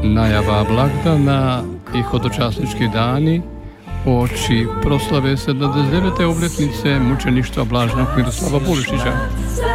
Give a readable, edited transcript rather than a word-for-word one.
Najava blagdana i hodočasnički dani uoči proslave 79. obljetnice mučeništva blaženog Miroslava Puljišića.